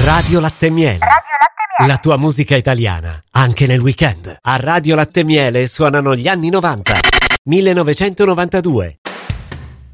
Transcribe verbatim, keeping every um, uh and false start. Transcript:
Radio Latte e Miele. Radio Latte e Miele. La tua musica italiana, anche nel weekend. A Radio Latte e Miele suonano gli anni novanta. millenovecentonovantadue.